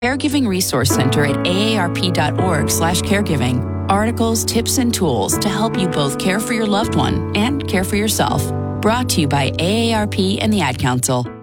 Caregiving Resource Center at aarp.org/caregiving. Articles, tips, and tools to help you both care for your loved one and care for yourself. Brought to you by AARP and the Ad Council.